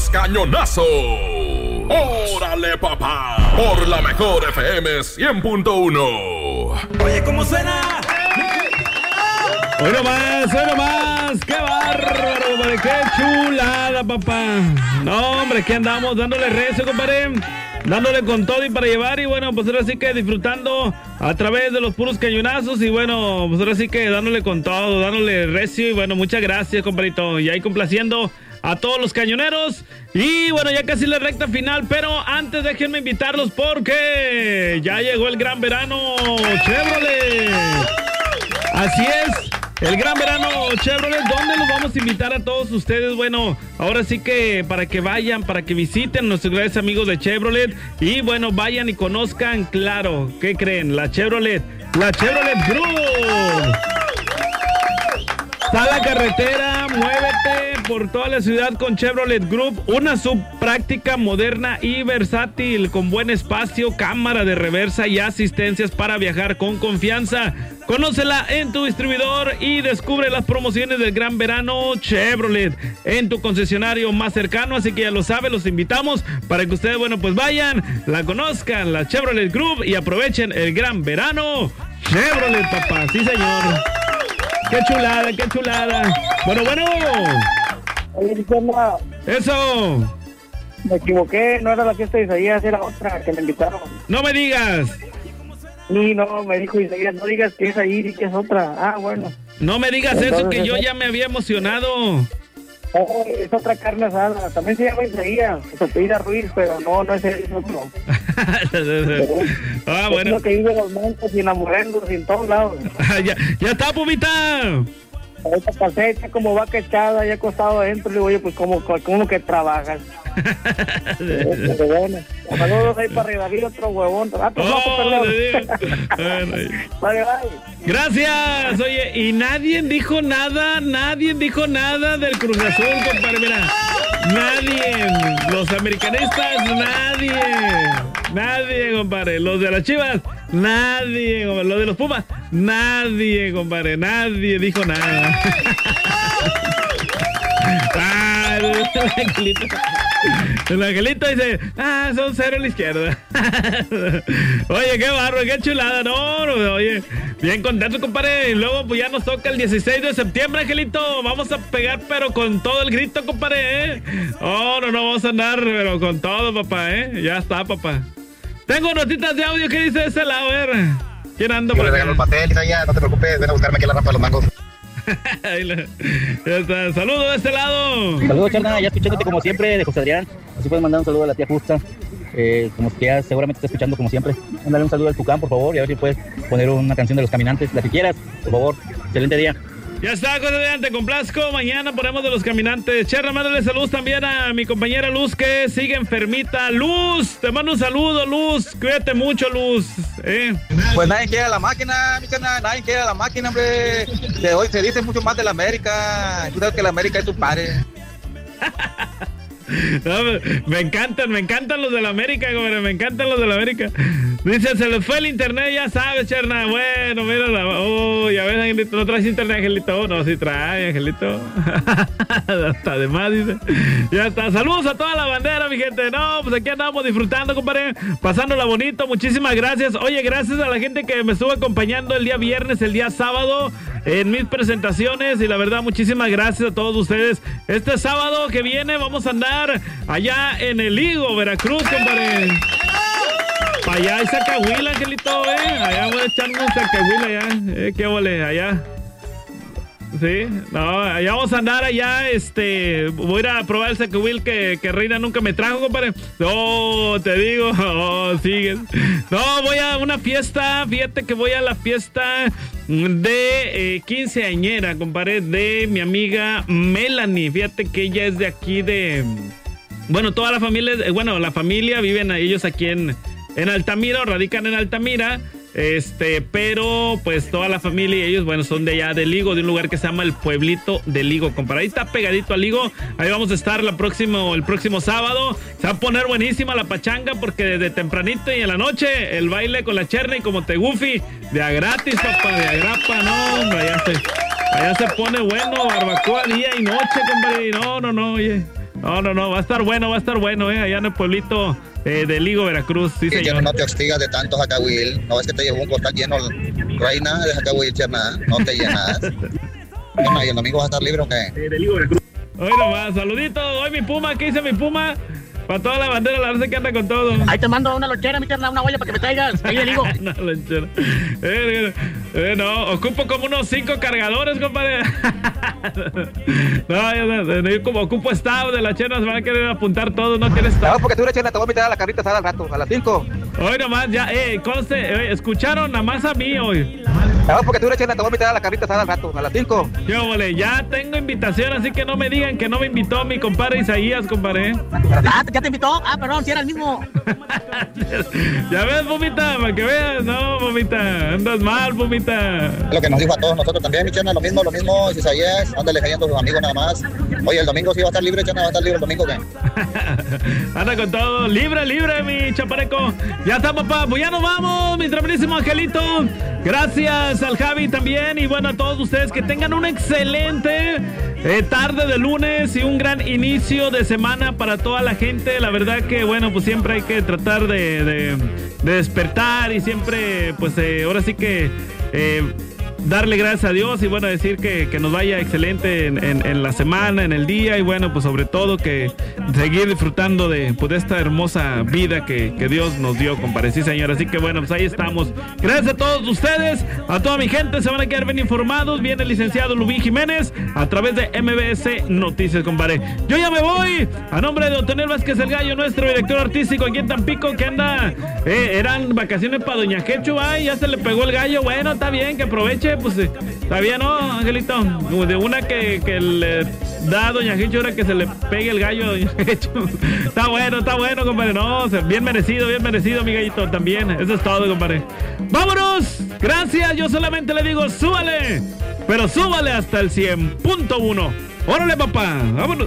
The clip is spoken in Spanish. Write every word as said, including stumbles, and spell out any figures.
los cañonazos. ¡Órale, papá! Por la mejor F M cien punto uno. Oye, ¿cómo suena? Hoy nomás, hoy nomás, qué bárbaro, compadre, qué chulada, papá. No, hombre, aquí andamos dándole recio, compadre, dándole con todo y para llevar, y bueno, pues ahora sí que disfrutando a través de los puros cañonazos, y bueno, pues ahora sí que dándole con todo, dándole recio, y bueno, muchas gracias, compadrito, y ahí complaciendo a todos los cañoneros. Y bueno, ya casi la recta final, pero antes déjenme invitarlos porque ya llegó el gran verano Chevrolet. Así es, el gran verano Chevrolet, donde los vamos a invitar a todos ustedes. Bueno, ahora sí que para que vayan, para que visiten a nuestros grandes amigos de Chevrolet. Y bueno, vayan y conozcan, claro, ¿qué creen? La Chevrolet, la Chevrolet Group. Sal a la carretera, muévete por toda la ciudad con Chevrolet Group, una sub práctica, moderna y versátil, con buen espacio, cámara de reversa y asistencias para viajar con confianza. Conócela en tu distribuidor y descubre las promociones del gran verano Chevrolet en tu concesionario más cercano, así que ya lo saben, los invitamos para que ustedes, bueno, pues vayan, la conozcan, la Chevrolet Group, y aprovechen el gran verano Chevrolet, papá, sí señor. ¡Qué chulada, qué chulada! Bueno, bueno. Oye, Vicenda. ¡Eso! Me equivoqué, no era la fiesta de Isaías, era otra que me invitaron. ¡No me digas! Sí, no, me dijo Isaías, no digas que es ahí, di que es otra. Ah, bueno. No me digas entonces, eso, que yo ya me había emocionado. Oh, es otra carne asada, también se llama Isaías, se apellida Ruiz, pero no, no es él, es otro. Ah, es bueno. lo que vive en los montes y en la Morelos y en todos lados. ya, ya está, Pumita. Ahorita pasé, echa como vaca echada, ya acostado adentro, le digo, oye, pues como, como que trabajas. Pero bueno, saludos ahí para David, otro huevón. Ah, pues, oh, no, perdón. Vale, bye. Gracias. Oye, y nadie dijo nada, nadie dijo nada del Cruz Azul, compadre, mira. Nadie. Los americanistas, nadie. Nadie, compadre. Los de las Chivas, nadie. Compadre. Los de los Pumas, nadie, compadre. Nadie dijo nada. Ah, el angelito. El angelito dice, ah, son cero a la izquierda. Oye, qué barro, qué chulada. No, no, oye, bien contento, compadre. Y luego pues ya nos toca el dieciséis de septiembre, angelito. Vamos a pegar, pero con todo el grito, compadre, ¿eh? Oh, no, no, vamos a andar, pero con todo, papá, ¿eh? Ya está, papá. Tengo notitas de audio que dice de ese lado, a ver. ¿Quién anda por acá? Yo le regalo el pastel, ya, no te preocupes, ven a buscarme aquí a la rampa de los mangos. Ya está. Saludos de este lado. Saludos, Charna, ya escuchándote como siempre, de José Adrián. Así puedes mandar un saludo a la tía Justa, eh, como que ya seguramente está escuchando como siempre. Mándale un saludo al Tucán, por favor, y a ver si puedes poner una canción de Los Caminantes, la que quieras, por favor. Excelente día. Ya está, José, te complazco. Mañana ponemos de Los Caminantes. Cherna, mándale saludos también a mi compañera Luz, que sigue enfermita. Luz, te mando un saludo, Luz. Cuídate mucho, Luz. ¿Eh? Pues nadie quiere la máquina, mi carnal. Nadie quiere la máquina, hombre. De hoy se dice mucho más de la América. Yo creo que la América es tu padre. No, me encantan, me encantan los de la América, compadre, me encantan los de la América. Dice, se les fue el internet, ya sabes, Cherna. Bueno, mira, la... oh, ya ves, Angelito, ¿no traes internet, Angelito? Oh, no, sí trae, Angelito. Hasta de más, dice. Ya está, saludos a toda la bandera, mi gente. No, pues aquí andamos disfrutando, compadre, pasándola bonito, muchísimas gracias. Oye, gracias a la gente que me estuvo acompañando el día viernes, el día sábado, en mis presentaciones, y la verdad, muchísimas gracias a todos ustedes. Este sábado que viene vamos a andar allá en el Higo, Veracruz, compadre. Para allá hay Zacahuila, Angelito, eh. Allá voy a echarme un Zacahuila allá. Eh, qué vole, allá. Sí, no, allá vamos a andar allá, este, voy a ir a probar el Zacahuil que, que Reina nunca me trajo, compadre. No, te digo, oh, sigues. No, voy a una fiesta, fíjate que voy a la fiesta de eh, quinceañera, compadre, de mi amiga Melanie. Fíjate que ella es de aquí de, bueno, toda la familia, eh, bueno, la familia viven ellos aquí en, en Altamira, o radican en Altamira. Este, pero pues toda la familia y ellos, bueno, son de allá de Ligo, de un lugar que se llama el Pueblito de Ligo, compadre. Ahí está pegadito a Ligo. Ahí vamos a estar la próximo, el próximo sábado. Se va a poner buenísima la pachanga porque desde tempranito y en la noche el baile con la Cherna y como te Goofy, de a gratis, papá, de a grapa, no, hombre, allá se, allá se pone bueno, barbacoa día y noche, compadre. No, no, no, oye. No, no, no, va a estar bueno, va a estar bueno, eh, allá en el pueblito eh, de Ligo, Veracruz, sí, Y señor. Cherna, no te hostigas de tanto jacahuil. No es que te llevó un costal lleno, reina de jacahuil, Cherna. No te llenas. Cherna, ¿y el domingo vas a estar libre o qué? Eh, de Ligo, Veracruz. Hoy nomás, saludito, hoy mi Puma, ¿qué dice mi Puma? Para toda la bandera, la verdad que anda con todo. Ahí te mando una lonchera, mi tierna, una olla para que me traigas. Ahí le digo. Una lonchera. Eh, eh, no, ocupo como unos cinco cargadores, compadre. No, yo, yo como ocupo staff de la chena, se van a querer apuntar todos, no quieres No, staff. porque tú eres Cherna, te voy a invitar a la carrita asada al rato, a las cinco. Hoy nomás, ya, eh, conste, eh, escucharon nada más a mí hoy. No, porque tú eres Cherna, te voy a invitar a la carita asada al rato, a las cinco. Yo, vole, ya tengo invitación, así que no me digan que no me invitó mi compadre Isaías, compadre. Ah, ¿ya te invitó? Ah, perdón, si era el mismo. Ya ves, Pumita, para que veas, no, Pumita, andas mal, Pumita. Lo que nos dijo a todos nosotros también, mi Cherna, lo mismo, lo mismo, si Isaías, ándale cayendo a sus amigos nada más. Oye, el domingo sí va a estar libre, Cherna, va a estar libre el domingo, ¿qué? Anda con todo, libre, libre, mi chapareco. Ya estamos, papá, pues ya nos vamos, mi tremendísimo Angelito. Gracias al Javi también, y bueno, a todos ustedes que tengan una excelente eh, tarde de lunes y un gran inicio de semana para toda la gente. La verdad que, bueno, pues siempre hay que tratar de, de, de despertar y siempre, pues eh, ahora sí que... Eh, darle gracias a Dios y bueno, decir que, que nos vaya excelente en, en, en la semana, en el día y bueno, pues sobre todo que seguir disfrutando de, pues, de esta hermosa vida que, que Dios nos dio, compadre. Sí, señor, así que bueno, pues ahí estamos. Gracias a todos ustedes, a toda mi gente, se van a quedar bien informados. Viene el licenciado Lubín Jiménez a través de M B S Noticias, compadre. Yo ya me voy, a nombre de Otonel Vázquez el Gallo, nuestro director artístico aquí en Tampico, que anda, eh, eran vacaciones para Doña Quechu, ay, ya se le pegó el gallo. Bueno, está bien, que aproveche. Pues está bien, ¿no, Angelito? De una que, que le da a Doña Quechu, ahora que se le pegue el gallo a Doña Quechu. Está bueno, está bueno, compadre. No, bien merecido, bien merecido, mi gallito, también. Eso es todo, compadre. ¡Vámonos! Gracias, yo solamente le digo, súbale. Pero súbale hasta el cien punto uno. ¡Órale, papá! ¡Vámonos!